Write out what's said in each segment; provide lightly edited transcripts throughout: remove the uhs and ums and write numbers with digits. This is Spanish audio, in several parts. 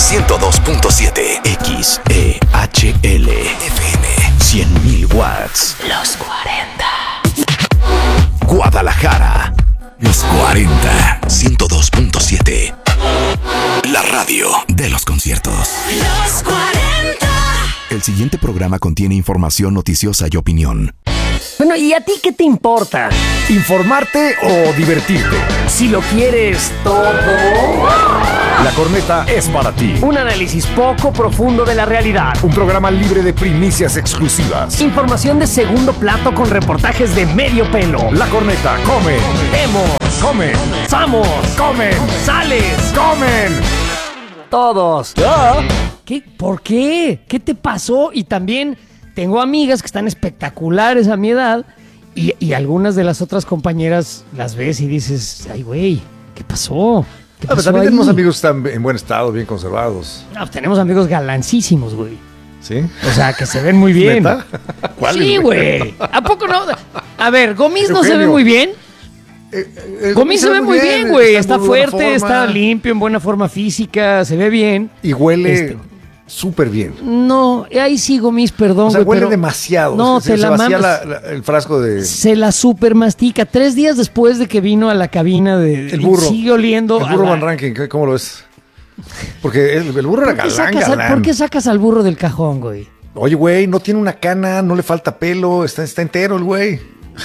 102.7 XEHL FM 100.000 watts. Los 40. Guadalajara. Los 40. 102.7. La radio de los conciertos. Los 40. El siguiente programa contiene información noticiosa y opinión. Bueno, ¿y a ti qué te importa? ¿Informarte o divertirte? Si lo quieres todo. La Corneta es para ti. Un análisis poco profundo de la realidad. Un programa libre de primicias exclusivas. Información de segundo plato con reportajes de medio pelo. La Corneta come. Vemos. Come. Vamos. Comen. Sales. Comen. Todos. ¿Qué? ¿Por qué? ¿Qué te pasó? Y también tengo amigas que están espectaculares a mi edad y algunas de las otras compañeras las ves y dices, ay, güey, ¿qué pasó? ¿Qué Pero pasó también ahí? tenemos amigos que están en buen estado, bien conservados. No, tenemos amigos galancísimos, güey. ¿Sí? O sea, que se ven muy bien. ¿Neta? ¿Cuáles, Sí, güey. ¿A poco no? A ver, Gomis no se ve Eugenio. muy bien. Gomis se ve muy bien, güey. Está en buena fuerte, está forma limpio, en buena forma física, se ve bien. y huele súper bien. No, ahí sí, Gomis, perdón, O sea, güey, huele pero demasiado. No, se te la vacía mamas. el frasco de... Se la super mastica. 3 días después de que vino a la cabina de... El burro. Sigue oliendo El burro Van Ranking, ¿cómo lo ves? Porque el burro era galán. ¿Por qué sacas al burro del cajón, güey? Oye, güey, no tiene una cana, no le falta pelo, está entero el güey.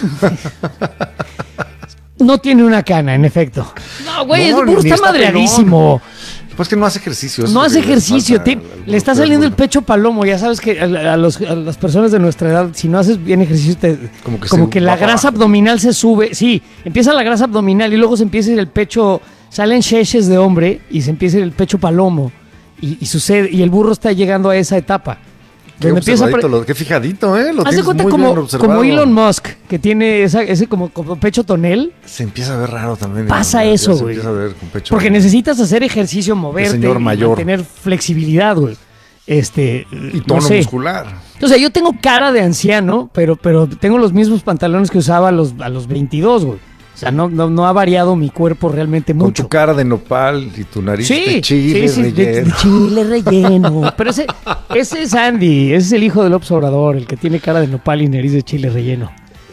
No tiene una cana, en efecto. No, güey, No, el burro ni está está madreadísimo. Pues que no hace ejercicio. No hace ejercicio, falta le está saliendo el pecho palomo. Ya sabes que a las personas de nuestra edad, si no haces bien ejercicio, como que la va para grasa abajo. abdominal se sube. Sí, empieza la grasa abdominal y luego se empieza a ir el pecho, salen cheches de hombre y se empieza a ir el pecho palomo. Y sucede, y el burro está llegando a esa etapa. Qué Donde empieza a observadito, qué fijadito, ¿eh? Lo haz de tienes cuenta muy bien como observado. Elon Musk, que tiene ese como pecho tonel. Se empieza a ver raro también. Pasa ya eso, se güey. empieza a ver con pecho. Porque necesitas hacer ejercicio, moverte, señor mayor. tener flexibilidad, güey. Y tono no sé. muscular. O sea, yo tengo cara de anciano, pero tengo los mismos pantalones que usaba a los 22, güey. O sea, no ha variado mi cuerpo realmente Con mucho. tu cara de nopal y tu nariz Sí, de chile sí, relleno. de chile relleno. Pero ese es Andy, ese es el hijo del López Obrador, el que tiene cara de nopal y nariz de chile relleno.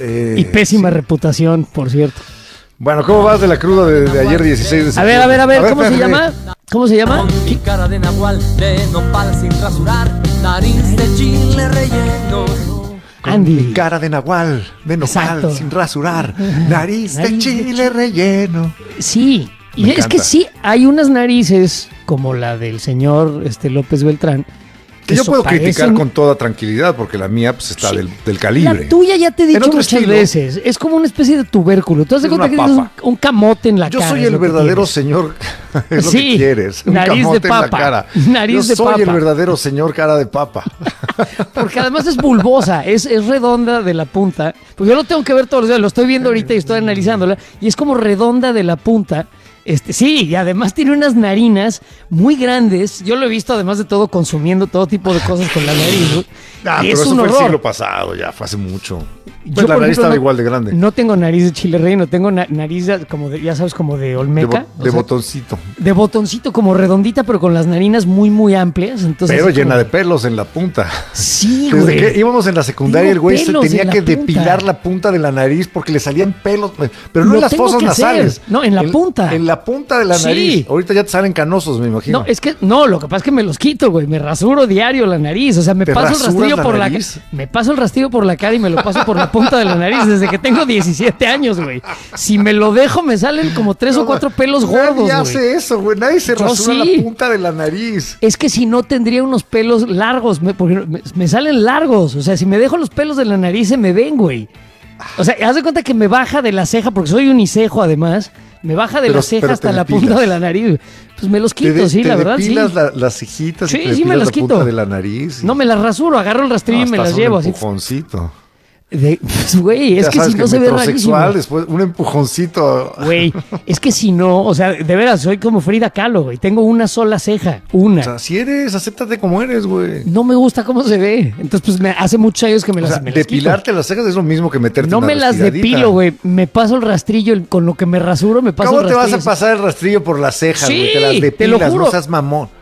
Y pésima reputación, por cierto. Bueno, ¿cómo vas de la cruda de ayer 16 de A septiembre? ver, ¿cómo se espérate. llama? ¿Cómo se llama? Con mi cara de nahual, de nopal sin rasurar, nariz de chile relleno. Con Andy. mi cara de nahual, de nopal, Exacto. sin rasurar, nariz de Nariz de chile relleno. Sí, y Me es que encanta. sí, hay unas narices como la del señor López Beltrán. Que yo puedo parecen- criticar con toda tranquilidad porque la mía pues está Sí. del calibre. La tuya ya te he En dicho otro muchas estilo. veces. Es como una especie de tubérculo. Tú has de Es cuenta que una tienes papa. un camote en la Yo cara. soy es el lo que verdadero tienes. señor, es lo Sí, que quieres. Un nariz de camote en la papa, cara. nariz Yo de soy el papa. verdadero señor cara de papa. Porque además es bulbosa, es redonda de la punta. Porque yo lo tengo que ver todos los días. Lo estoy viendo ahorita y estoy analizándola. Y es como redonda de la punta. Sí, y además tiene unas narinas muy grandes. Yo lo he visto, además de todo, consumiendo todo tipo de cosas con la nariz, ¿no? Ah, Y pero es eso un fue el horror. siglo pasado, ya fue hace mucho. Yo, Pues la por nariz ejemplo, estaba igual de grande. No tengo nariz de chile relleno, tengo nariz como de, ya sabes, como de olmeca. de o sea, botoncito. de botoncito, como redondita, pero con las narinas muy, muy amplias. Entonces, Pero es llena como- de pelos en la punta. Sí, Desde güey. que íbamos en la secundaria, Tengo el güey se pelos tenía en la que punta. depilar la punta de la nariz porque le salían pelos, pero no Lo en las tengo fosas que hacer. nasales. No, en la punta. En la punta de la Sí. nariz. Ahorita ya te salen canosos, me imagino. No, es que, no, lo que pasa es que me los quito, güey. Me rasuro diario la nariz. O sea, me ¿Te paso el rasuras rastrillo la por la nariz? cara. Me paso el rastrillo por la cara y me lo paso por la punta de la nariz desde que tengo 17 años, güey. Si me lo dejo, me salen como 3 o 4 pelos gordos, Nadie güey. hace eso, güey. Nadie se Yo rasura sí. la punta de la nariz. Es que si no tendría unos pelos largos, porque me salen largos. O sea, si me dejo los pelos de la nariz se me ven, güey. O sea, haz de cuenta que me baja de la ceja, porque soy unicejo además. Me baja de Pero- la ceja pero hasta te la depilas. punta de la nariz. Pues me los quito, sí, la verdad, sí. depilas las cejitas Sí, y te sí, me depilas las la quito. punta de la nariz. No me las rasuro, agarro el rastrillo y me las llevo así. Un empujoncito. Pues, güey, es Ya que sabes si no se ve rarísimo. metrosexual, después un empujoncito. Güey, es que si no, o sea, de veras, soy como Frida Kahlo, güey. Tengo una sola ceja, una. O sea, si eres, acéptate como eres, güey. No me gusta cómo se ve. Entonces, pues hace muchos años que me O las, sea, me las quito. depilarte las cejas es lo mismo que meterte No una me las respiradita. depilo, güey. Me paso el rastrillo, con lo que me rasuro me paso ¿Cómo el te rastrillo. vas a pasar el rastrillo por las cejas, Sí, güey? Te las te depilas, lo juro. no seas mamón.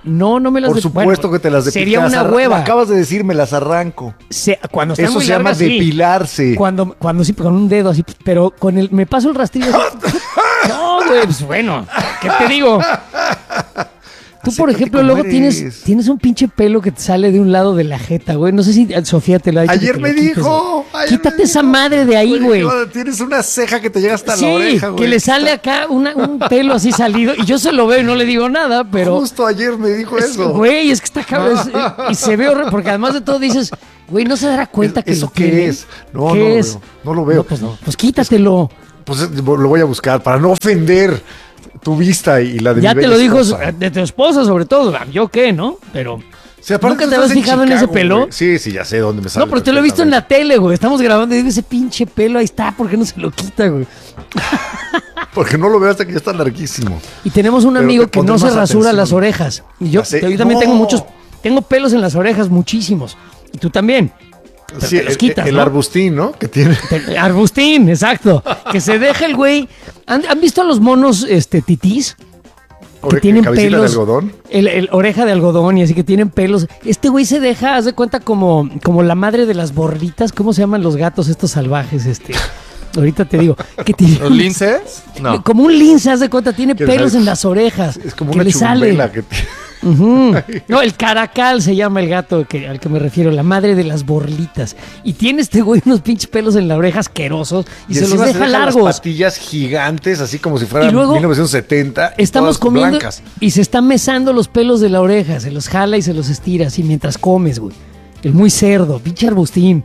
No me las Por supuesto que te las depilas. Sería una hueva. Acabas de decir, me las arranco. Cuando están Eso muy se llama largas, sí. depilarse. Cuando sí, con un dedo así, pero me paso el rastrillo así. No, güey, pues bueno, ¿qué te digo? Tú, Así por que ejemplo, como luego eres. tienes un pinche pelo que te sale de un lado de la jeta, güey. No sé si Sofía te lo ha dicho. Ayer que te me lo quites, dijo. güey. Quítate esa madre de ahí, güey. Tienes una ceja que te llega hasta Sí, la oreja, güey. que le sale acá un pelo así salido. Y yo se lo veo y no le digo nada, pero... Justo ayer me dijo eso. Güey, es que está cabrón. Y se ve horrible, porque además de todo dices, güey, no se dará cuenta que ¿Eso lo qué tiene. es? No, ¿Qué no lo es? veo. No lo veo. Pues quítatelo. Pues lo voy a buscar para no ofender tu vista y la de Ya mi te bella lo dijo esposa. de tu esposa, sobre todo. ¿Yo qué, no? Pero... Sí, aparte ¿Nunca tú te habías estás en fijado en ese Chicago, pelo? güey. Sí, ya sé dónde me sale. No, pero te lo he visto en la tele, güey. Estamos grabando y digo, ese pinche pelo ahí está. ¿Por qué no se lo quita, güey? Porque no lo veo hasta que ya está larguísimo. Y tenemos un Pero amigo te que no pondré se más rasura atención. las orejas. Y yo Ya sé. también No. tengo pelos en las orejas, muchísimos. Y tú también. Sí, te los quitas, el ¿no? arbustín, ¿no? Que tiene. Arbustín, exacto. Que se deja el güey. ¿Han visto a los monos titís? Que tienen cabecita pelos. de algodón. El oreja de algodón y así que tienen pelos. Este güey se deja, haz de cuenta como la madre de las borritas. ¿Cómo se llaman los gatos estos salvajes? Ahorita te digo. Que tiene ¿Los linces? No. como un lince, haz de cuenta, tiene Que pelos sale- en las orejas. Es como que una le sale. churumbela que tiene. Ujú. No, el caracal se llama el gato al que me refiero, la madre de las borlitas. Y tiene este güey unos pinches pelos en la oreja asquerosos y se los encima deja las largos. patillas gigantes, así como si fueran Y luego 1970. y Estamos todas comiendo blancas. y se está mesando los pelos de la oreja, se los jala y se los estira así mientras comes, güey. El muy cerdo, pinche arbustín.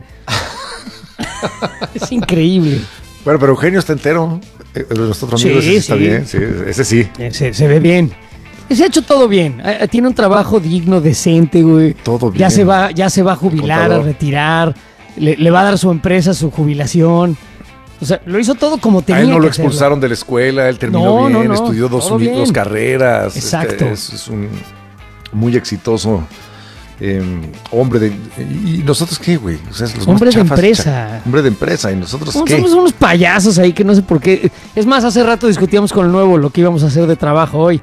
Es increíble. Bueno, pero Eugenio está entero. Nuestro otro amigo Sí, ese sí está sí. bien. Sí, ese sí. Se ve bien. Se ha hecho todo bien. Tiene un trabajo digno, decente, güey. Todo bien. Ya se va a jubilar, a Contador. retirar. Le va a dar su empresa su jubilación. O sea, lo hizo todo como A tenía él no que lo hacerlo. expulsaron de la escuela, él terminó No, no, bien, no, estudió todo dos bien. carreras. Exacto. Es un muy exitoso hombre. ¿Y nosotros qué, güey? O sea, los Hombre más de chafas, empresa. Hombre de empresa. ¿Y nosotros qué? Somos unos payasos ahí que no sé por qué. Es más, hace rato discutíamos con el nuevo lo que íbamos a hacer de trabajo hoy.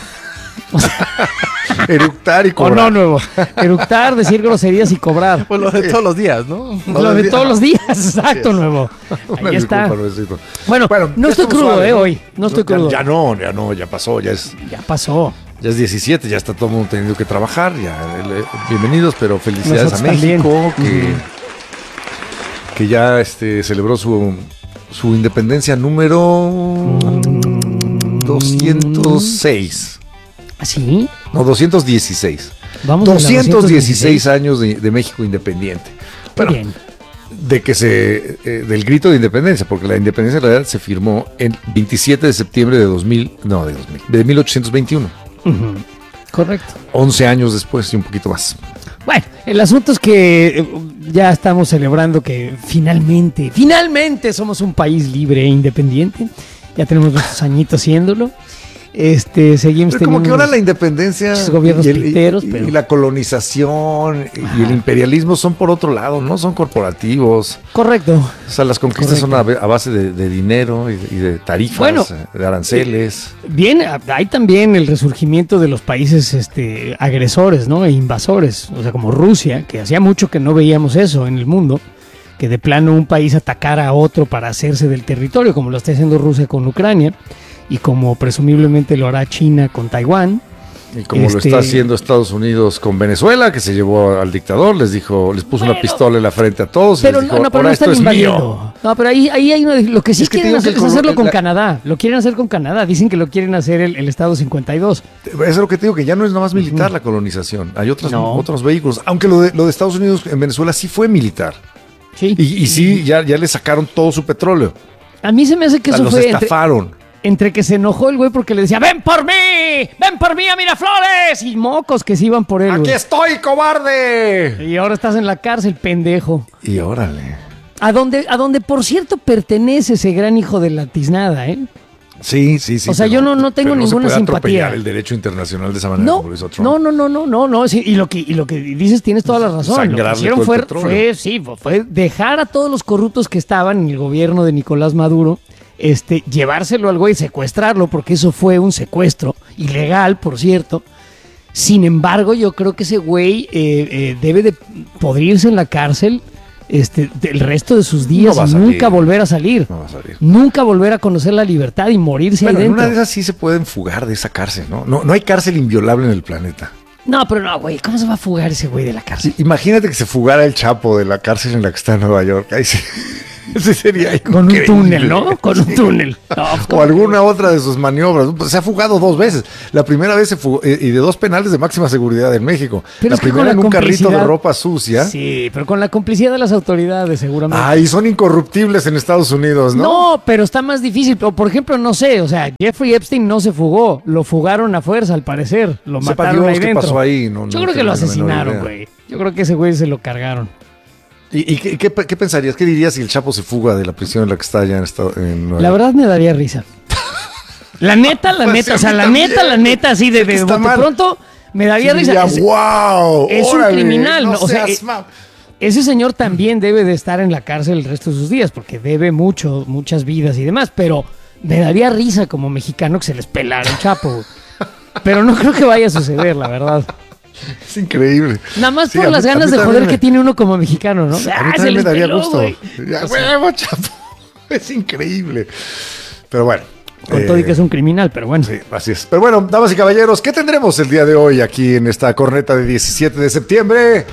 Eructar y O cobrar. no, nuevo. Eructar, decir groserías y cobrar. Pues lo de todos los días, ¿no? Lo de todos los días, exacto, nuevo. Una Ahí está. disculpa, Luisito. Bueno, no ya estoy estamos crudo, suaves, ¿no? hoy. No estoy crudo. Ya no, ya pasó, ya es Ya pasó. 17, ya está todo el mundo teniendo que trabajar, bienvenidos, pero felicidades Nosotros a México, también. que ya celebró su independencia número 206. ¿Sí? No, 216. Vamos a la 216 años de México independiente. Qué Bueno, bien. de que del grito de independencia, porque la independencia en realidad se firmó el 27 de septiembre de 1821. Ujú. Correcto. 11 años después y un poquito más. Bueno, el asunto es que ya estamos celebrando que finalmente somos un país libre e independiente. Ya tenemos nuestros añitos siéndolo. Seguimos Pero como que teniendo ahora la independencia muchos gobiernos piteros, y pero- la colonización y el imperialismo son por otro lado, no son corporativos. Correcto. O sea, las conquistas son a base de dinero y de tarifas, Bueno, de aranceles. Bien, hay también el resurgimiento de los países agresores, ¿no? E invasores. O sea, como Rusia, que hacía mucho que no veíamos eso en el mundo, que de plano un país atacara a otro para hacerse del territorio, como lo está haciendo Rusia con Ucrania, y como presumiblemente lo hará China con Taiwán. Y como lo está haciendo Estados Unidos con Venezuela, que se llevó al dictador, les puso una pistola en la frente a todos Pero y les dijo, no, pero ahora no esto están es mío. invadiendo. No, pero ahí hay lo que sí Es que te quieren digo que hacer, es hacerlo con Canadá. Lo quieren hacer con Canadá. Dicen que lo quieren hacer el Estado 52. Eso es lo que te digo, que ya no es nada más militar la colonización. Hay No. otros vehículos. Aunque lo de Estados Unidos en Venezuela sí fue militar. Sí. Y sí, ya le sacaron todo su petróleo. A mí se me hace que O sea, eso los fue estafaron. entre que se enojó el güey porque le decía, ¡ven por mí! ¡A Miraflores! Y mocos que se iban por él, ¡Aquí güey. estoy, cobarde! Y ahora estás en la cárcel, pendejo. Y órale. A donde por cierto, pertenece ese gran hijo de la tiznada, ¿eh? Sí. O sea, yo no tengo pero ninguna no se puede simpatía. atropellar el derecho internacional de esa manera No, como lo hizo Trump. no. Sí, y lo que dices tienes toda la razón. Lo que Sangrarle hicieron todo el fue dejar a todos los corruptos que estaban en el gobierno de Nicolás Maduro, llevárselo al güey, secuestrarlo, porque eso fue un secuestro, ilegal, por cierto. Sin embargo, yo creo que ese güey debe de podrirse en la cárcel el resto de sus días No va a y salir. nunca volver a salir. No va a salir. Nunca volver a conocer la libertad y morirse Bueno, ahí en dentro. una de esas sí se pueden fugar de esa cárcel, ¿no? No hay cárcel inviolable en el planeta. No, pero no, güey, ¿cómo se va a fugar ese güey de la cárcel? Sí, imagínate que se fugara el Chapo de la cárcel en la que está en Nueva York. Ahí sí. Ese sería Con un increíble. túnel, ¿no? Con un túnel. No, pues, O ¿cómo? alguna otra de sus maniobras. Pues se ha fugado 2 veces. La primera vez se fugó, y de 2 penales de máxima seguridad en México. Pero La es que primera con en la un carrito de complicidad- ropa sucia. Sí, pero con la complicidad de las autoridades, seguramente. Ay, son incorruptibles en Estados Unidos, ¿no? No, pero está más difícil. O, por ejemplo, no sé, o sea, Jeffrey Epstein no se fugó, lo fugaron a fuerza, al parecer. Lo Sepa mataron Dios ahí qué dentro. pasó ahí. No, Yo no creo que tengo lo la menor asesinaron, idea. güey. Yo creo que ese güey se lo cargaron. ¿Y qué pensarías? ¿Qué dirías si el Chapo se fuga de la prisión en la que está allá en Nueva La York? verdad me daría risa. La neta, Pues o sea, a mí la también. neta, así de Sé que está bote mal. pronto, me daría Sí, risa. diría, ¡wow! es un órale, criminal, no ¿no? O sea, seas ma-". Ese señor también debe de estar en la cárcel el resto de sus días, porque debe muchas vidas y demás, pero me daría risa como mexicano que se les pelara el Chapo. Güey. Pero no creo que vaya a suceder, la verdad. Es increíble. Nada más Sí, por a las mí- a ganas mí de también joder me- que tiene uno como mexicano, ¿no? A mí Ah, también se me les daría peló, gusto. güey. Ya, O sea, huevo, Chapo. Es increíble. Pero bueno. con todo y que es un criminal, pero bueno. Sí, así es. Pero bueno, damas y caballeros, ¿qué tendremos el día de hoy aquí en esta corneta de 17 de septiembre?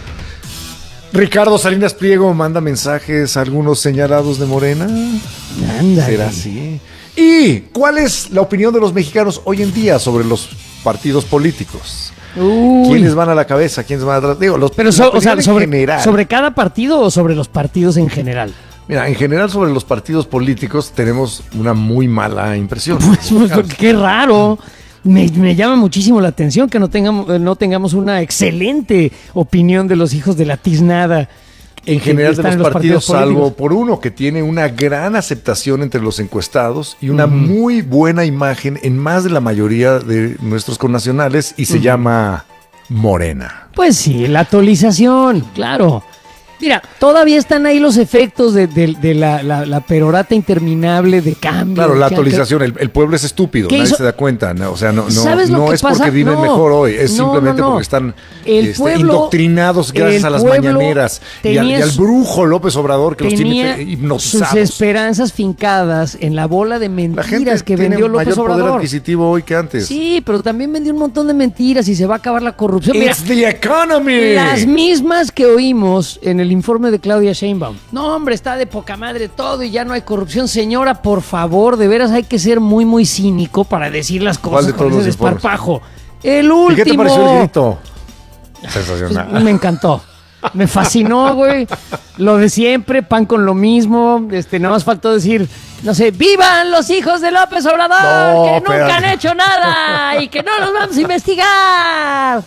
Ricardo Salinas Pliego manda mensajes a algunos señalados de Morena. Ándale. ¿Será así? ¿Y cuál es la opinión de los mexicanos hoy en día sobre los partidos políticos? Uy. ¿Quiénes van a la cabeza? ¿Quiénes van atrás? Digo, Pero la o sea, opinión en general. sobre cada partido o sobre los partidos en general. Mira, en general sobre los partidos políticos tenemos una muy mala impresión. Qué raro. Me llama muchísimo la atención que no tengamos una excelente opinión de los hijos de la tiznada. En que general de están los en partidos, salvo políticos. por uno que tiene una gran aceptación entre los encuestados y una muy buena imagen en más de la mayoría de nuestros connacionales y se llama Morena. Pues sí, la actualización, claro. Mira, todavía están ahí los efectos de la perorata interminable de cambio. Claro, la que- actualización, el pueblo es estúpido, ¿Qué nadie hizo? se da cuenta, ¿no? O sea, no ¿Sabes lo que es pasa? porque viven No, mejor hoy, es no, simplemente no, no. porque están El pueblo- indoctrinados gracias el a las pueblo mañaneras y al tenía brujo López Obrador que los tenía tiene sus hipnotizados. esperanzas fincadas en la bola de La gente mentiras que tiene vendió López mayor poder Obrador. adquisitivo hoy que antes. Sí, pero también vendió un montón de mentiras y se va a acabar la corrupción. Mira, It's the economy. las mismas que oímos en el informe de Claudia Sheinbaum. No, hombre, está de poca madre todo y ya no hay corrupción. Señora, por favor, de veras hay que ser muy, muy cínico para decir las ¿Cuál cosas de con todos ese los informes? desparpajo. El último. ¿Y qué te pareció el grito? Pues, Sensacional. me encantó. Me fascinó, güey. Lo de siempre, pan con lo mismo. Nada más faltó decir, no sé, ¡vivan los hijos de López Obrador! No, ¡Que nunca espérate. han hecho nada! ¡Y que no los vamos a investigar!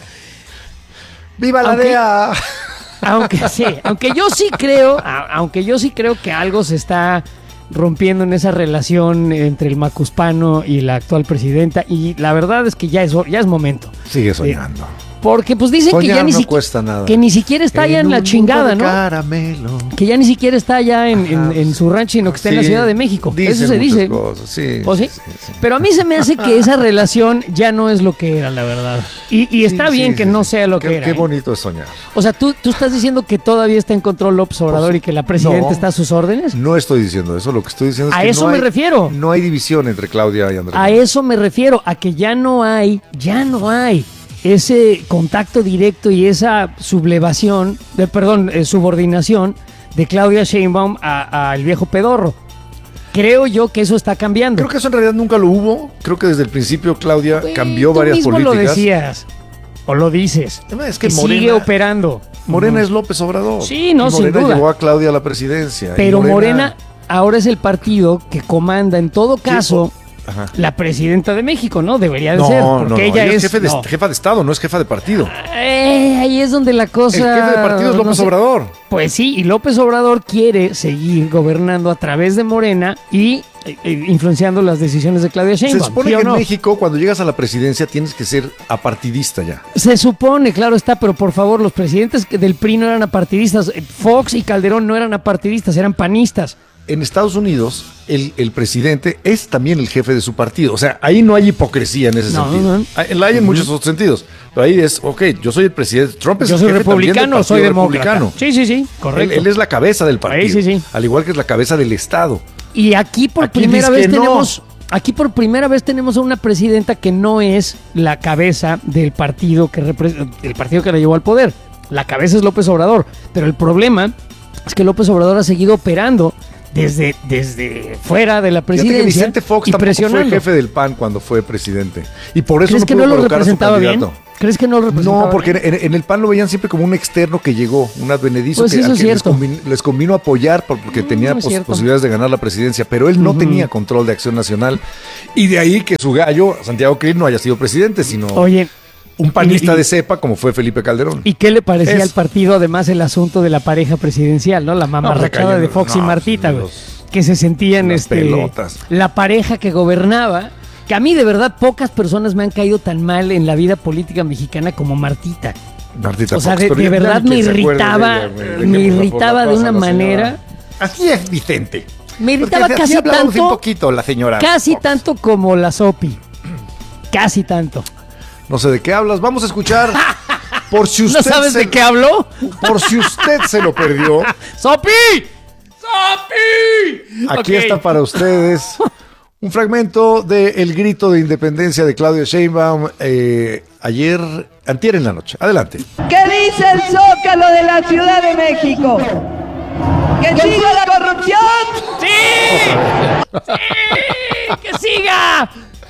¡Viva la Aunque- DEA! Aunque yo sí creo que algo se está rompiendo en esa relación entre el macuspano y la actual presidenta. Y la verdad es que ya es momento. Sigue soñando. Porque pues dicen que Soñar ya ni no siquiera cuesta nada. que ni siquiera está allá en la un chingada, mundo de ¿no? caramelo. Que ya ni siquiera está allá en su rancho, sino que está en la Sí, Ciudad de México. dicen Eso se muchas dice. cosas, sí, ¿O sí? sí, sí. Pero a mí se me hace que esa relación ya no es lo que era, la verdad. Y está Sí, bien sí, que sí, no sí. sea lo Qué- que era. Qué ¿eh? bonito es soñar. O sea, ¿tú estás diciendo que todavía está en control López Obrador y que la presidenta no. está a sus órdenes? No estoy diciendo eso, lo que estoy diciendo es A que eso no me hay- refiero. No hay división entre Claudia y Andrés. A eso me refiero, a que ya no hay ese contacto directo y esa subordinación de Claudia Sheinbaum al viejo pedorro. Creo yo que eso está cambiando. Creo que eso en realidad nunca lo hubo. Creo que desde el principio Claudia Güey, cambió tú varias mismo políticas. lo decías, o lo dices, Es que sigue operando. Morena es López Obrador. Sí, no, Y sin Morena duda. llevó a Claudia a la presidencia. Y Pero Morena ahora es el partido que comanda en todo caso Ajá. la presidenta de México, ¿no? Debería de ser, porque ella es jefa de Estado, no es jefa de partido. Ahí es donde la cosa... El jefe de partido es no López sé. Obrador. Pues sí, y López Obrador quiere seguir gobernando a través de Morena y influenciando las decisiones de Claudia Se Sheinbaum. supone ¿sí o que en no? México, cuando llegas a la presidencia, tienes que ser apartidista ya. Se supone, claro está, pero por favor, los presidentes del PRI no eran apartidistas. Fox y Calderón no eran apartidistas, eran panistas. en Estados Unidos el presidente es también el jefe de su partido. O sea, ahí no hay hipocresía en ese sentido. La hay en muchos otros sentidos. Pero ahí es, ok, yo soy el presidente. Trump es Yo el soy jefe republicano, también del soy partido demócrata. republicano. Sí, correcto. Él es la cabeza del partido. Sí. Al igual que es la cabeza del Estado. Y aquí por Aquí primera dice vez que no. tenemos... Aquí por primera vez tenemos a una presidenta que no es la cabeza del partido el partido que la llevó al poder. La cabeza es López Obrador. Pero el problema es que López Obrador ha seguido operando desde fuera de la Fíjate presidencia que Vicente Fox y tampoco presionando. fue jefe del PAN cuando fue presidente. Y por eso ¿Crees no que pudo no lo colocar a su representaba bien? candidato. ¿Crees que no lo representaba No, porque bien? en el PAN lo veían siempre como un externo que llegó, un advenedizo Pues que, eso al es que cierto. les convino apoyar porque tenía es cierto. posibilidades de ganar la presidencia, pero él no tenía control de Acción Nacional. Y de ahí que su gallo, Santiago Krill, no haya sido presidente, sino Oye, un panista y- de cepa como fue Felipe Calderón. ¿y qué le parecía Es- al partido además el asunto de la pareja presidencial, ¿no? La mamarrachada cayeron- de Fox y no, Martita, güey. los- Que se sentían las pelotas. la pareja que gobernaba, que a mí de verdad pocas personas me han caído tan mal en la vida política mexicana como Martita. Martita O sea, Fox, de pero ya verdad ni me quien se acuerde irritaba, de ella, güey. me Dejémosla por irritaba la de paz una a la manera, señora. Así es, Vicente. me irritaba Porque casi así hablábamos un tanto, poquito la señora. casi Fox. tanto como la Sopi. Casi tanto. No sé de qué hablas. Vamos a escuchar. Por si usted ¿No sabes se- de qué habló? Por si usted se lo perdió. ¡Sopi! ¡Sopi! Aquí Ok. está para ustedes un fragmento de El grito de independencia de Claudia Sheinbaum antier en la noche. Adelante. ¿Qué dice el Zócalo de la Ciudad de México? ¡Que siga la corrupción! ¡Sí! ¡Sí! ¡Que siga!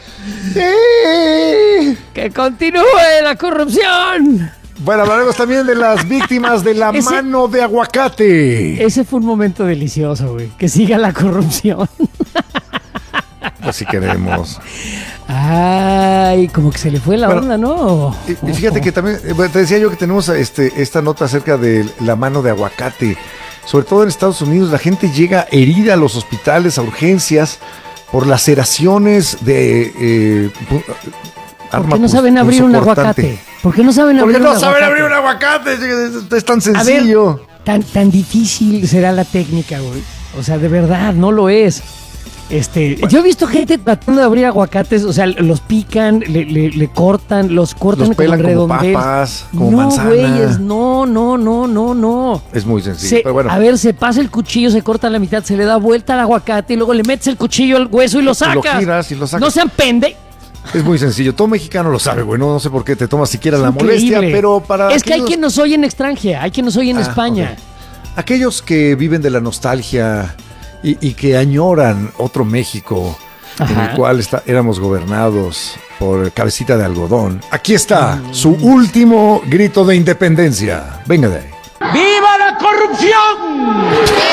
¡Que continúe la corrupción! Bueno, hablaremos también de las víctimas de la Ese- mano de aguacate. Ese fue un momento delicioso, güey. Que siga la corrupción. Pues si queremos. Ay, como que se le fue la Bueno, onda, ¿no? Y fíjate que también, bueno, te decía yo que tenemos esta nota acerca de la mano de aguacate. Sobre todo en Estados Unidos, la gente llega herida a los hospitales, a urgencias, por laceraciones de ¿Por qué no saben abrir un aguacate? ¿Por qué no saben Porque abrir un no saben aguacate? abrir un aguacate, es tan A ver, sencillo. tan difícil será la técnica, güey. O sea, de verdad, no lo es. Yo he visto gente tratando de abrir aguacates, o sea, los pican, le cortan, los cortan Los pelan como como redondeles. papas, como no, manzana. güeyes, no. Es muy sencillo, pero bueno. A ver, se pasa el cuchillo, se corta la mitad, se le da vuelta al aguacate y luego le metes el cuchillo al hueso y lo sacas. giras y lo sacas. No sean Es muy sencillo. Todo mexicano lo sabe, güey. No sé por qué te tomas siquiera la molestia, Increíble. pero para Es que hay aquellos- quien nos oye en extranjera, hay quien nos oye en Ah, España. ok. Aquellos que viven de la nostalgia y que añoran otro México en Ajá. el cual éramos gobernados por cabecita de algodón. Aquí está su último grito de independencia. Venga de ahí. ¡Viva la corrupción!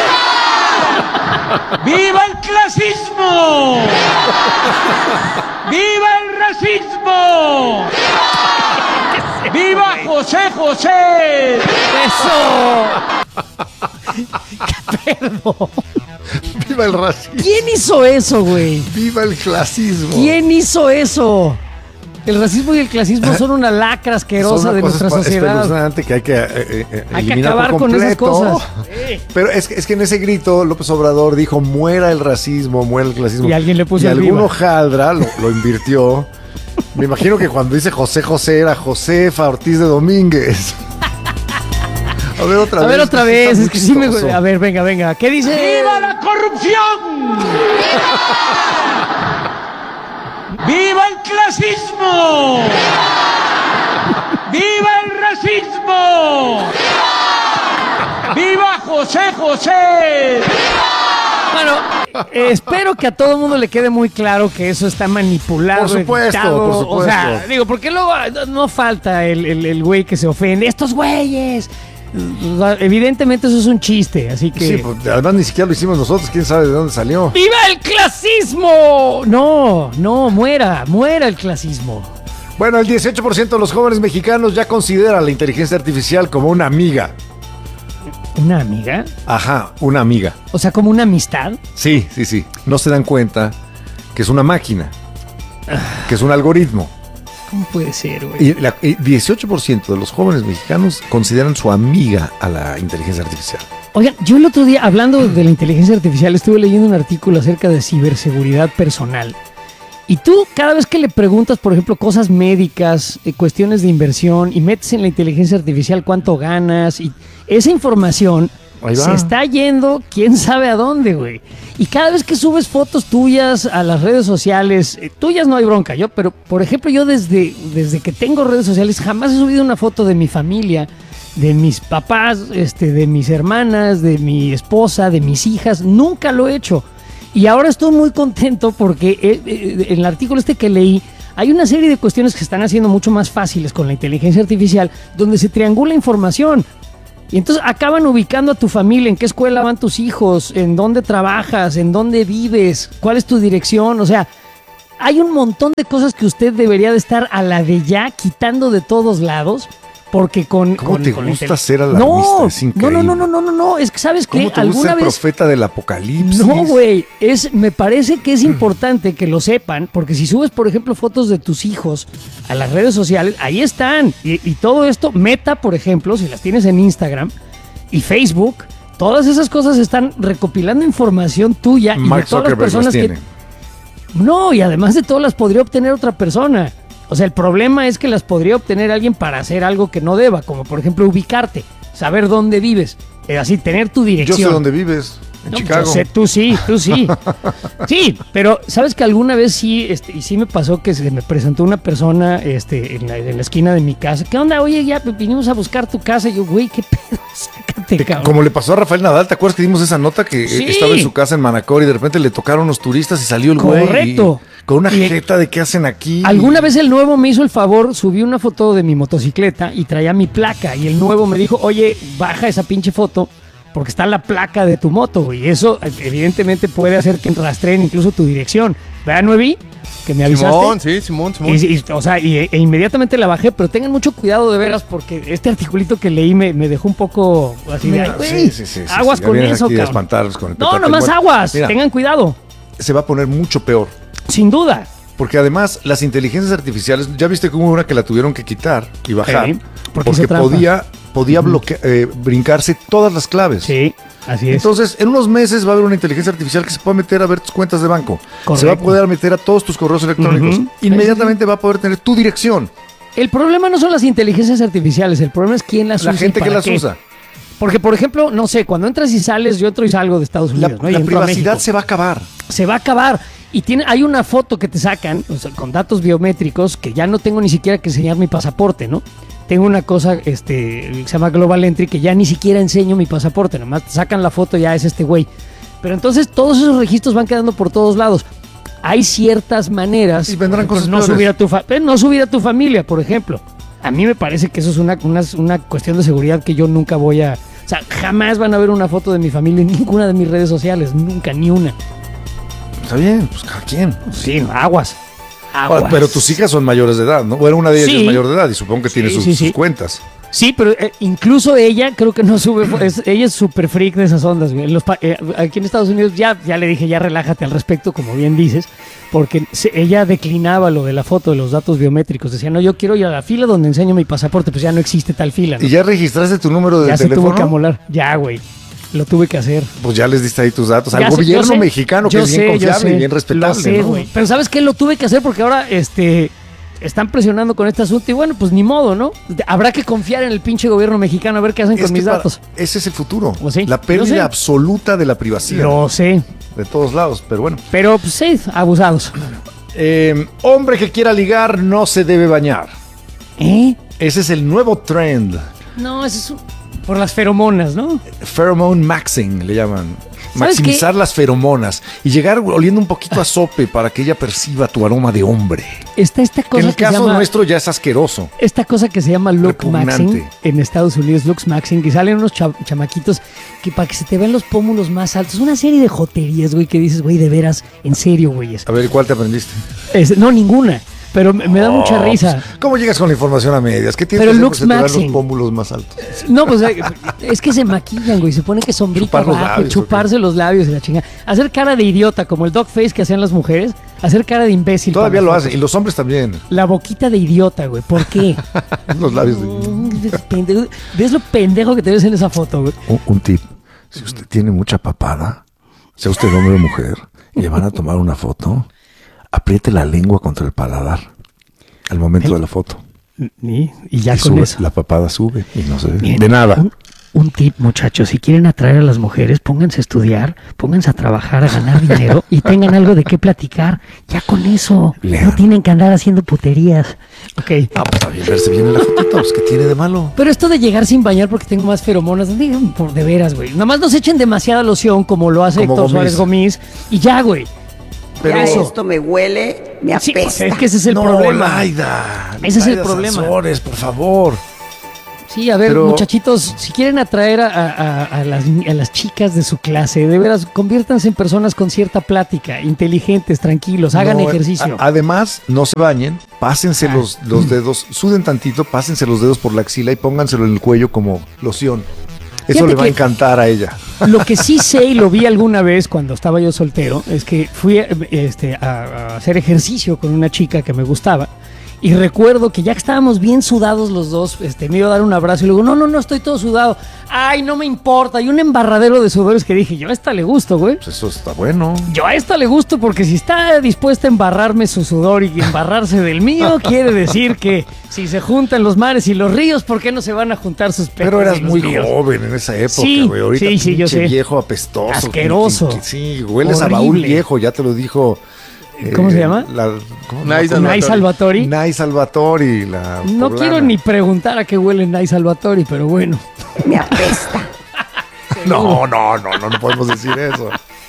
¡Viva el clasismo! ¡Viva el racismo! ¡Viva José José! ¡Eso! ¡Qué pedo! ¡Viva el racismo! ¿Quién hizo eso, güey? ¡Viva el clasismo! ¿Quién hizo eso? El racismo y el clasismo son una lacra Son asquerosa una de cosa nuestra sociedad. espeluznante que hay que Hay que eliminar acabar por con esas completo. cosas. Pero es que en ese grito López Obrador dijo muera el racismo, muera el clasismo. Y alguien le puso y el algún viva. hojaldra lo invirtió. Me imagino que cuando dice José José era Josefa Ortiz de Domínguez. A ver otra A vez. ver otra está vez, muy es que sí me... chistoso. A ver, venga. ¿Qué dice? ¡Viva la corrupción! ¡Viva el clasismo! ¡Viva el racismo! ¡Viva José José! Bueno, espero que a todo el mundo le quede muy claro que eso está manipulado. Por supuesto, editado. por supuesto. O sea, digo, porque luego no falta el güey que se ofende. ¡Estos güeyes! O sea, evidentemente eso es un chiste, así que... Sí, pues, además ni siquiera lo hicimos nosotros. ¿Quién sabe de dónde salió? ¡Viva el clasismo! No, muera el clasismo. Bueno, el 18% de los jóvenes mexicanos ya considera la inteligencia artificial como una amiga. ¿Una amiga? Ajá, una amiga. O sea, como una amistad. Sí. No se dan cuenta que es una máquina, que es un algoritmo, ¿Cómo puede ser, güey? Y 18% de los jóvenes mexicanos consideran su amiga a la inteligencia artificial. Oigan, yo el otro día, hablando de la inteligencia artificial, estuve leyendo un artículo acerca de ciberseguridad personal. Y tú, cada vez que le preguntas, por ejemplo, cosas médicas, cuestiones de inversión, y metes en la inteligencia artificial cuánto ganas, y esa información se está yendo quién sabe a dónde, güey. Y cada vez que subes fotos tuyas a las redes sociales, tuyas no hay bronca, pero por ejemplo, yo desde que tengo redes sociales jamás he subido una foto de mi familia, de mis papás, de mis hermanas, de mi esposa, de mis hijas, nunca lo he hecho. Y ahora estoy muy contento porque en el artículo que leí hay una serie de cuestiones que se están haciendo mucho más fáciles con la inteligencia artificial, donde se triangula información. Y entonces acaban ubicando a tu familia, en qué escuela van tus hijos, en dónde trabajas, en dónde vives, cuál es tu dirección. O sea, hay un montón de cosas que usted debería de estar a la de ya quitando de todos lados. Porque ¿Cómo te gusta ser alarmista? Es increíble. No, es que ¿sabes qué? ¿Cómo te gusta ser profeta del apocalipsis? No, güey, me parece que es importante que lo sepan, porque si subes, por ejemplo, fotos de tus hijos a las redes sociales, ahí están. Y todo esto, Meta, por ejemplo, si las tienes en Instagram y Facebook, todas esas cosas están recopilando información tuya y Mark de todas las Zuckerberg personas las tiene. No, y además de todo las podría obtener otra persona. O sea, el problema es que las podría obtener alguien para hacer algo que no deba, como por ejemplo ubicarte, saber dónde vives, así tener tu dirección. Yo sé dónde vives, en Chicago. Yo sé, tú sí. Sí, pero ¿sabes que alguna vez sí, y sí me pasó que se me presentó una persona en la esquina de mi casa? ¿Qué onda? Oye, ya vinimos a buscar tu casa. Y yo, güey, ¿qué pedo? Sácate, cabrón. Como le pasó a Rafael Nadal, ¿te acuerdas que dimos esa nota que estaba en su casa en Manacor y de repente le tocaron los turistas y salió el güey? Correcto. Con una jeta de qué hacen aquí. Alguna vez el nuevo me hizo el favor, subí una foto de mi motocicleta y traía mi placa. Y el nuevo me dijo, oye, baja esa pinche foto porque está la placa de tu moto. Y eso evidentemente puede hacer que rastreen incluso tu dirección. ¿Verdad, Nuevi? Que me avisaste. Simón. E inmediatamente la bajé, pero tengan mucho cuidado de veras porque este articulito que leí me dejó un poco así de, aguas con eso, cabrón. No, nomás aguas, mira, tengan cuidado. Se va a poner mucho peor. Sin duda. Porque además las inteligencias artificiales, ya viste que hubo una que la tuvieron que quitar y bajar, porque podía brincarse todas las claves. Sí, así es. Entonces, en unos meses va a haber una inteligencia artificial que se pueda meter a ver tus cuentas de banco. Correcto. Se va a poder meter a todos tus correos electrónicos. Inmediatamente va a poder tener tu dirección. El problema no son las inteligencias artificiales, el problema es quién las usa. La gente que las usa. Porque, por ejemplo, no sé, cuando entras y sales, yo entro y salgo de Estados Unidos. La privacidad se va a acabar. Se va a acabar. Y hay una foto que te sacan, o sea, con datos biométricos, que ya no tengo ni siquiera que enseñar mi pasaporte, ¿no? Tengo una cosa que se llama Global Entry, que ya ni siquiera enseño mi pasaporte, nomás te sacan la foto, ya es este güey. Pero entonces todos esos registros van quedando por todos lados. Hay ciertas maneras. Y vendrán cosas no subir a tu familia, por ejemplo. A mí me parece que eso es una cuestión de seguridad que yo nunca voy a... O sea, jamás van a ver una foto de mi familia en ninguna de mis redes sociales, nunca, ni una. Está bien, pues cada quien. Sí, aguas. Pero tus hijas son mayores de edad, ¿no? Bueno, una de ellas es mayor de edad y supongo que tiene sus cuentas. Sí, pero incluso ella creo que no sube, ella es súper freak de esas ondas, güey. Aquí en Estados Unidos ya le dije, ya relájate al respecto, como bien dices, porque ella declinaba lo de la foto de los datos biométricos. Decía, no, yo quiero ir a la fila donde enseño mi pasaporte, pues ya no existe tal fila, ¿no? ¿Y ya registraste tu número de teléfono? Ya se tuvo que amolar, ya, güey. Lo tuve que hacer. Pues ya les diste ahí tus datos al gobierno mexicano, que es bien confiable y bien respetable. Lo sé, güey. Pero ¿sabes qué? Lo tuve que hacer porque ahora están presionando con este asunto y bueno, pues ni modo, ¿no? Habrá que confiar en el pinche gobierno mexicano a ver qué hacen con mis datos. Ese es el futuro. ¿O sí? La pérdida absoluta de la privacidad. Lo sé. De todos lados, pero bueno. Pero pues sí, abusados. Hombre que quiera ligar no se debe bañar. Ese es el nuevo trend. No, ese es por las feromonas, ¿no? Pheromone maxing le llaman. Maximizar las feromonas y llegar oliendo un poquito a sope para que ella perciba tu aroma de hombre. Está esta cosa en el caso nuestro ya es asqueroso. Esta cosa que se llama look maxing en Estados Unidos, looks maxing, que salen unos chamaquitos que para que se te vean los pómulos más altos, una serie de joterías, güey, que dices, güey, de veras, en serio, güeyes. A ver, ¿cuál te aprendiste? No, ninguna. Pero me da mucha risa. Pues, ¿cómo llegas con la información a medias? ¿Qué tienes Pero que hacer looks porque se te dan maxing. los pómulos más altos? No, pues es que se maquillan, güey. Se pone que sombrita Chupar los rápido, labios, chuparse los labios y la chingada. Hacer cara de idiota, como el dog face que hacían las mujeres. Hacer cara de imbécil. Todavía para lo las hacen. Y los hombres también. fotos. La boquita de idiota, güey. ¿Por qué? Los labios de... ¿Ves lo pendejo que te ves en esa foto, güey? Un tip. Si usted tiene mucha papada, sea usted hombre o mujer, y le van a tomar una foto, apriete la lengua contra el paladar al momento de la foto. Y ya Y con sube, eso. la papada sube y no se ve. Miren, De nada. Un tip, muchachos, si quieren atraer a las mujeres, pónganse a estudiar, pónganse a trabajar, a ganar dinero y tengan algo de qué platicar. Ya con eso, Lean. no tienen que andar haciendo puterías. Ok. Ah, pues está bien verse bien en la fotito, pues ¿qué tiene de malo? Pero esto de llegar sin bañar porque tengo más feromonas, digan, por de veras, güey. Nada más no se echen demasiada loción como lo hace Como Héctor Suárez Gómez y ya, güey. Pero Ya eso. Esto me huele, me Sí, apesta. pues, es que ese es el no, problema. Laida. Ese es el Laida problema. Sansores, por favor. Sí, a ver, Pero- muchachitos, si quieren atraer a las chicas de su clase, de veras, conviértanse en personas con cierta plática, inteligentes, tranquilos, hagan No, ejercicio. Además, no se bañen, pásense los dedos, suden tantito, pásense los dedos por la axila y pónganselo en el cuello como loción. Eso Fíjate le va a que- encantar a ella. Lo que sí sé y lo vi alguna vez cuando estaba yo soltero es que fui a hacer ejercicio con una chica que me gustaba y recuerdo que ya que estábamos bien sudados los dos, me iba a dar un abrazo y luego, no, estoy todo sudado. Ay, no me importa. Y un embarradero de sudores que dije, yo a esta le gusto, güey. Pues eso está bueno. Yo a esta le gusto porque si está dispuesta a embarrarme su sudor y embarrarse del mío, quiere decir que si se juntan los mares y los ríos, ¿por qué no se van a juntar sus pecos Pero eras y los muy míos? joven en esa época, Sí, güey. Ahorita sí, yo pinche sé. viejo apestoso. Asqueroso. Sí, hueles a baúl Horrible. viejo, ya te lo dijo. ¿Cómo se llama? ¿Cómo? Nay Nay Salvatori. Nay Salvatori, la No poblana. quiero ni preguntar a qué huele Nay Salvatori, pero bueno. Me apesta. No podemos decir eso.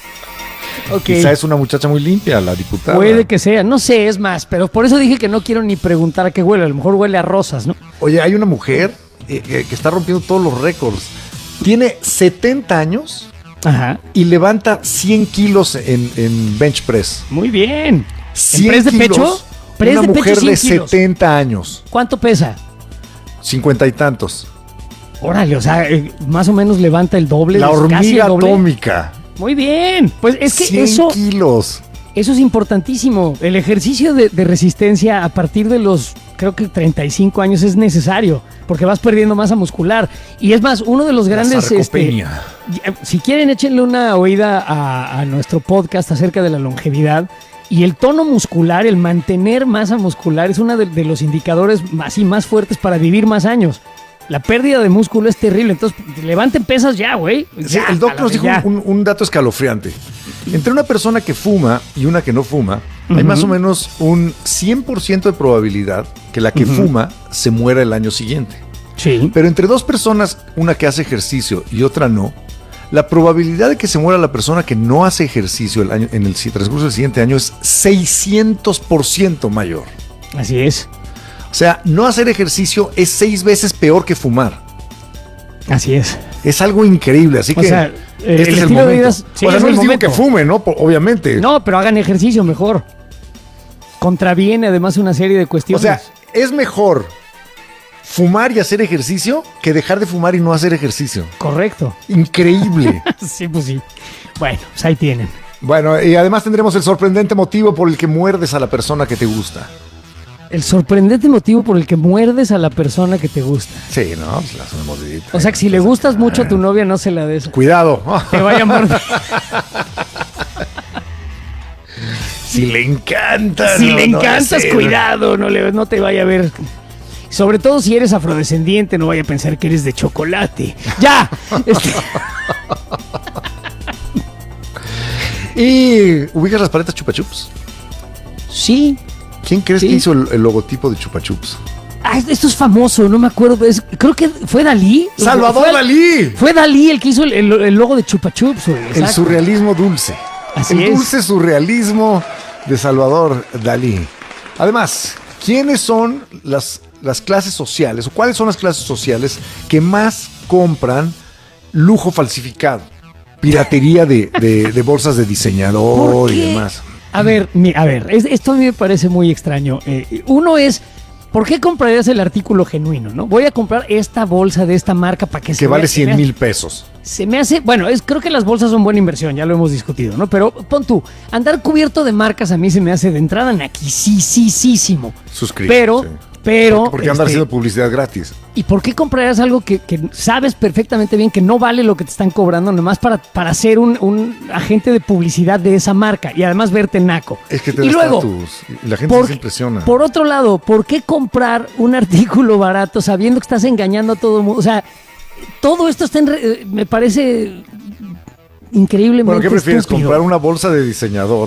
Ok. Quizá es una muchacha muy limpia, la diputada. Puede que sea, no sé, es más, pero por eso dije que no quiero ni preguntar a qué huele, a lo mejor huele a rosas, ¿no? Oye, hay una mujer que está rompiendo todos los récords. Tiene 70 años Ajá. y levanta 100 kilos en bench press. Muy bien. 100 ¿En press de kilos, pecho? Press una de pecho, mujer 100 de kilos. 70 años, ¿Cuánto pesa? 50 y tantos. Órale, o sea, más o menos levanta el doble. La casi el hormiga doble. atómica. Muy bien. Pues es que 100 eso kilos. es importantísimo. El ejercicio de resistencia a partir de los, creo que 35 años es necesario, porque vas perdiendo masa muscular. Y es más, uno de los grandes... sarcopenia. Si quieren, échenle una oída a nuestro podcast acerca de la longevidad. Y el tono muscular, el mantener masa muscular, es uno de los indicadores así más fuertes para vivir más años. La pérdida de músculo es terrible. Entonces, levanten pesas ya, güey. Sí, Ya, el a doctor la nos de dijo ya. un dato escalofriante. Entre una persona que fuma y una que no fuma, hay más o menos un 100% de probabilidad que la que fuma se muera el año siguiente. Sí. Pero entre dos personas, una que hace ejercicio y otra no, la probabilidad de que se muera la persona que no hace ejercicio en el transcurso del siguiente año es 600% mayor. Así es. O sea, no hacer ejercicio es 6 veces peor que fumar. Así es. Es algo increíble, así O que sea, el este es el estilo de momento. vida es- sí, O sea, es no el les digo momento. que fumen, ¿no? Obviamente. No, pero hagan ejercicio mejor. Contraviene además una serie de O cuestiones. sea, es mejor fumar y hacer ejercicio que dejar de fumar y no hacer ejercicio. Correcto. Increíble. Sí, pues sí. Bueno, pues ahí tienen. Bueno, y además tendremos el sorprendente motivo por el que muerdes a la persona que te gusta. El sorprendente motivo por el que muerdes a la persona que te gusta. Sí, ¿no? Pues las una mordidita. O sea, que si le gustas mucho a tu novia, no se la des. Cuidado. Te vaya a morder. Si le encanta. Si no, le no encantas, vaya a ser. cuidado, no te vaya a ver. Sobre todo si eres afrodescendiente, no vaya a pensar que eres de chocolate. ¡Ya! ¿Y ubicas las paletas Chupa Chups? Sí. ¿Quién crees Sí. que hizo el logotipo de Chupa Chups? Ah, esto es famoso, no me acuerdo. Creo que fue Dalí. ¡Salvador Fue- Dalí! Fue Dalí el que hizo el logo de Chupa Chups, güey. El Exacto. surrealismo dulce. Así el es. dulce surrealismo de Salvador Dalí. Además, ¿quiénes son las clases sociales o cuáles son las clases sociales que más compran lujo falsificado? Piratería de bolsas de diseñador ¿Por y qué? demás. A ver, esto a mí me parece muy extraño. Uno es, ¿por qué comprarías el artículo genuino, no? Voy a comprar esta bolsa de esta marca para que se Que vea, vale 100,000 pesos. Se me hace, bueno, creo que las bolsas son buena inversión, ya lo hemos discutido, ¿no? Pero pon tú, andar cubierto de marcas a mí se me hace de entrada naquisísimo. Suscrito. Pero ¿Por qué andar haciendo publicidad gratis? ¿Y por qué comprarías algo que sabes perfectamente bien que no vale lo que te están cobrando nomás para ser un agente de publicidad de esa marca y además verte naco? Es que te y da luego, estatus. Y la gente se impresiona. Por otro lado, ¿por qué comprar un artículo barato sabiendo que estás engañando a todo el mundo? O sea, todo esto está me parece increíblemente Bueno, ¿qué prefieres? estúpido. ¿Comprar una bolsa de diseñador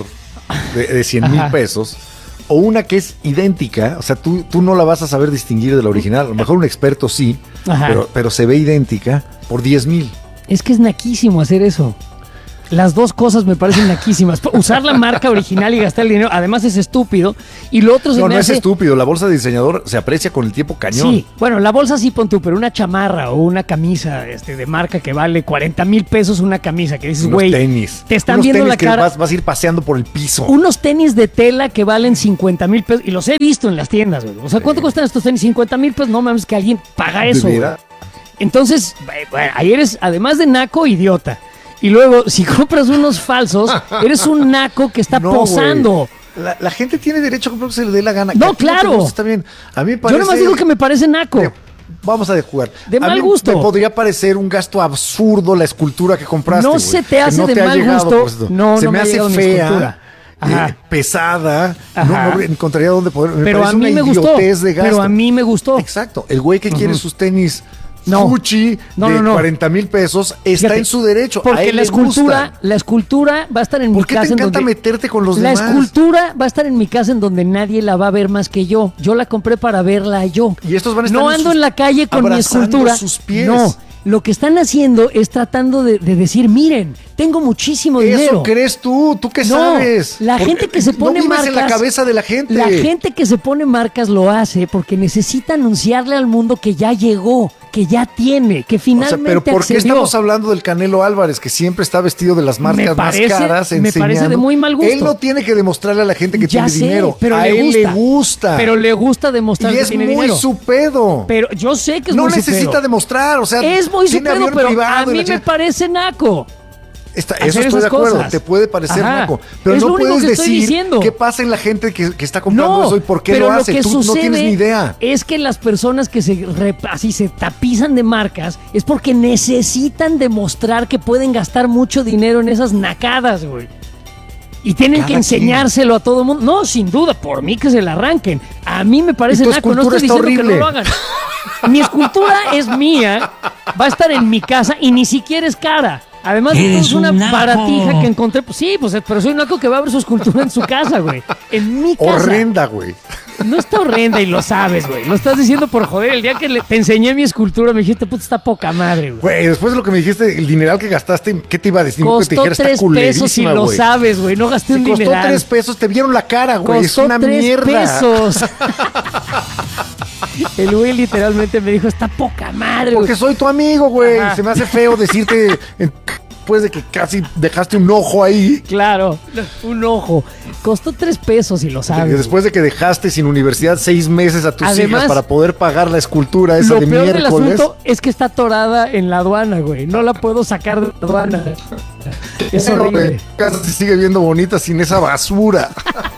de 100,000 Ajá. pesos? O una que es idéntica, o sea, tú no la vas a saber distinguir de la original. A lo mejor un experto sí, Ajá. pero se ve idéntica por 10,000. Es que es naquísimo hacer eso. Las dos cosas me parecen naquísimas. Usar la marca original y gastar el dinero, además es estúpido. Y lo otro se No, me no hace... es estúpido. La bolsa de diseñador se aprecia con el tiempo cañón. Sí, bueno, la bolsa sí pon tú, pero una chamarra o una camisa de marca que vale 40,000 pesos una camisa, que dices, Unos güey, tenis. te están Unos viendo tenis la que cara. vas a ir paseando por el piso. Unos tenis de tela que valen 50,000 pesos, y los he visto en las tiendas, güey. O sea, ¿cuánto cuestan estos tenis? 50,000 pesos, no mames, que alguien paga ¿De eso, güey. veras? Entonces, bueno, ahí eres, además de naco, idiota. Y luego, si compras unos falsos, eres un naco que está No, posando. güey. La gente tiene derecho a comprar lo que se le dé la gana. No, Que a ti claro. te guste, está bien. A mí me Yo parece... nomás digo que me parece naco. Vamos a jugar. De A mal mí gusto. Me podría parecer un gasto absurdo la escultura que compraste. No güey, se te que hace no de te ha mal llegado, gusto. pues, No, se no me me ha hace llegado mi fea, escultura. Ajá. pesada. Ajá. No encontraría dónde poder. Me Pero a parece mí una me gustó. idiotez de gasto. Pero a mí me gustó. Exacto. El güey que quiere sus tenis No. Gucci No, de no, no. 40,000 pesos está Fíjate, en su derecho. A Porque él la le gusta. escultura va a estar en mi ¿Por qué casa. te encanta en donde, meterte con los la demás? escultura va a estar en mi casa en donde nadie la va a ver más que yo. Yo la compré para verla yo. Y estos van a estar No en ando sus- en la calle con mi abrazando escultura. sus pies. No, lo que están haciendo es tratando de decir, miren, tengo muchísimo dinero. Eso crees tú qué No, sabes. la gente que se pone no vives marcas en la cabeza de la gente. La gente que se pone marcas lo hace porque necesita anunciarle al mundo que ya llegó, que ya tiene, que O sea, finalmente pero ¿por qué accedió. estamos hablando del Canelo Álvarez, que siempre está vestido de las marcas parece- más caras? me parece enseñando? de muy mal gusto. Él no tiene que demostrarle a la gente que Ya tiene sé, dinero. pero a le él gusta. le gusta. Pero le gusta demostrar y que es tiene muy dinero. su pedo. Pero yo sé que es no muy su necesita pedo. demostrar, o sea, Es muy su tiene pedo, avión pero privado a y la mí me chingada. parece naco. Eso hacer estoy esas de acuerdo, cosas. te puede parecer Ajá. naco, pero Es no lo único puedes que estoy decir diciendo. qué pasa en la gente que está comprando No, eso y por qué pero lo hace. que Tú no sucede tienes ni idea. Es que las personas que así se tapizan de marcas es porque necesitan demostrar que pueden gastar mucho dinero en esas nacadas, güey. Y tienen Cada que enseñárselo a todo el mundo. No, sin duda, por mí que se la arranquen. A mí me parece Y tu naco, no escultura estoy está diciendo que no horrible. lo hagan. Mi escultura es mía, va a estar en mi casa y ni siquiera es cara. Además, es una baratija que encontré. Pues sí, pues, pero soy un naco que va a ver su escultura en su casa, güey. En mi casa. Horrenda, güey. No está horrenda y lo sabes, güey. Lo estás diciendo por joder. El día que te enseñé mi escultura me dijiste, puta, está poca madre, güey. Güey, después de lo que me dijiste, el dineral que gastaste, ¿qué te iba a decir? Que te Costó dijera, está 3 pesos y culerísima, lo güey. sabes, güey. No gasté Si un costó dineral. 3 pesos, te vieron la cara, güey. Es Costó una 3 mierda. pesos. El güey literalmente me dijo, está poca madre, güey. Porque soy tu amigo, güey. Ajá. Se me hace feo decirte después de que casi dejaste un ojo ahí. Claro, un ojo. Costó 3 pesos y lo sabes. Después de que dejaste sin universidad 6 meses a tus Además, hijas para poder pagar la escultura esa Lo de peor del miércoles. asunto es que está atorada en la aduana, güey. No la puedo sacar de la aduana. Es Pero, horrible. güey, casa se sigue viendo bonita sin esa basura.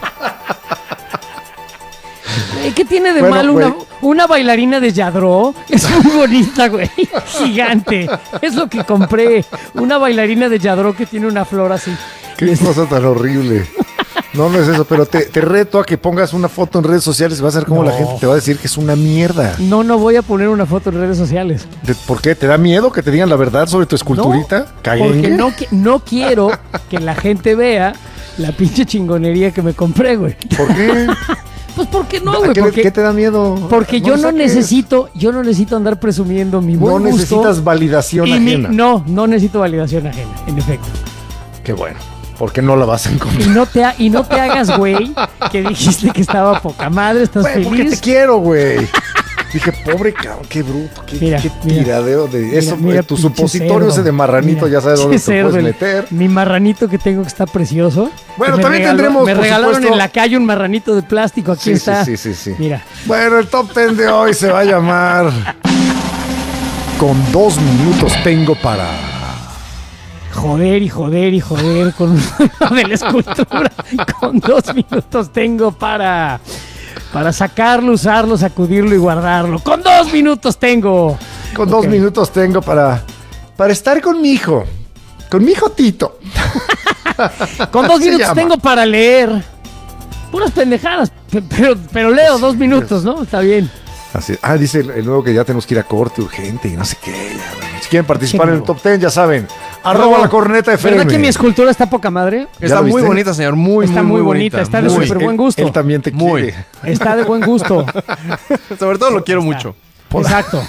¿Qué tiene de Bueno, mal güey. una bailarina de Yadro? Es muy bonita, güey. Gigante. Es lo que compré. Una bailarina de Yadro que tiene una flor así. Qué cosa tan horrible. No, no es eso, pero te reto a que pongas una foto en redes sociales y vas a ver cómo la gente te va a decir que es una mierda. No voy a poner una foto en redes sociales. ¿Por qué? ¿Te da miedo que te digan la verdad sobre tu esculturita? No, ¿Caguengue? porque no quiero que la gente vea la pinche chingonería que me compré, güey. ¿Por qué? Pues porque no, ¿A güey. ¿Qué te da miedo? Porque yo no saques. necesito andar presumiendo mi buen No gusto. necesitas validación y ajena. no necesito validación ajena, en efecto. Qué bueno. Porque no la vas a Y encontrar. no te hagas, güey, que dijiste que estaba poca madre, estás Güey, porque te feliz. quiero, güey. Dije, pobre cabrón, qué bruto, qué Mira, tiradeo de eso. mira, Tu pinche supositorio cerdo. ese de marranito, Mira, ya sabes dónde pinche te puedes cerdo, meter. Mi marranito que tengo que está precioso. Bueno, Que me también tendremos, Me por regalaron supuesto- en la calle un marranito de plástico. Aquí Sí, está. sí. Mira. Bueno, el top 10 de hoy se va a llamar Con 2 minutos tengo para... Joder con uno de la escultura. Con 2 minutos tengo para sacarlo, usarlo, sacudirlo y guardarlo. Con 2 minutos tengo. Con 2 minutos tengo para estar con mi hijo Tito. Con 2 Se minutos llama. tengo para leer. Puras pendejadas. Pero leo 2 minutos, ¿no? Está bien. Así, dice el nuevo que ya tenemos que ir a corte urgente y no sé qué. Ya, bueno, si quieren participar Qué en el nuevo. top 10, ya saben. @ la corneta FM. ¿Verdad que mi escultura está poca madre? ¿Ya Está lo muy viste? bonita, señor. Muy, Está muy bonita, está de muy. súper buen gusto. Él también te Muy. quiere. Está de buen gusto. Sobre todo lo quiero mucho. Exacto.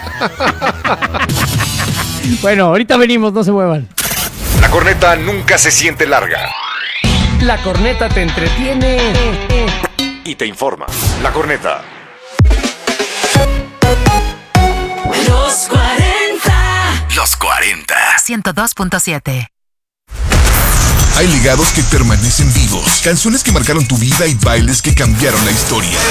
Bueno, ahorita venimos, no se muevan. La corneta nunca se siente larga La corneta te entretiene. y te informa. La corneta. Los 40. Los 40. 102.7. Hay legados que permanecen vivos, canciones que marcaron tu vida y bailes que cambiaron la historia.